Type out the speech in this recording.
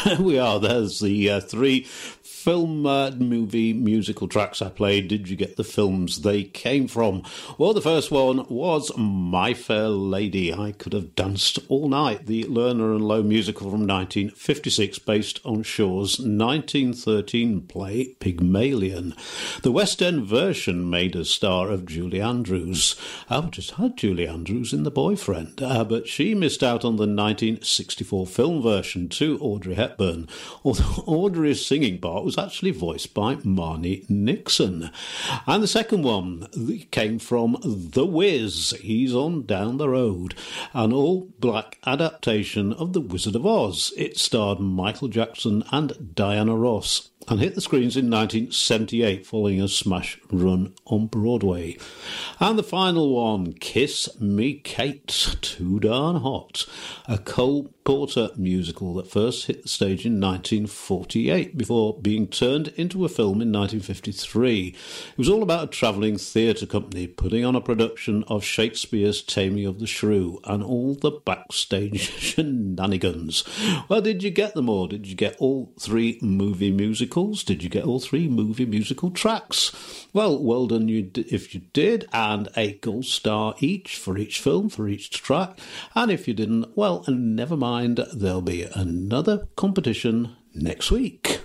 There we are. There's the three film, movie, musical tracks I played. Did you get the films they came from? Well, the first one was My Fair Lady. I Could Have Danced All Night, the Lerner and Loewe musical from 1956, based on Shaw's 1913 play Pygmalion. The West End version made a star of Julie Andrews. I just had Julie Andrews in The Boyfriend, but she missed out on the 1964 film version to Audrey Hepburn, although Audrey's singing part was actually voiced by Marnie Nixon. And the second one came from The Wiz. He's on Down the Road, an all-black adaptation of The Wizard of Oz. It starred Michael Jackson and Diana Ross and hit the screens in 1978 following a smash run on Broadway. And the final one, Kiss Me Kate, Too Darn Hot, a Cole Porter musical that first hit the stage in 1948 before being turned into a film in 1953. It was all about a travelling theatre company putting on a production of Shakespeare's Taming of the Shrew and all the backstage shenanigans. Well, did you get them all? Did you get all three movie musicals? Did you get all three movie musical tracks? Well done if you did, and a gold star each for each film, for each track. And if you didn't, well, never mind, there'll be another competition next week.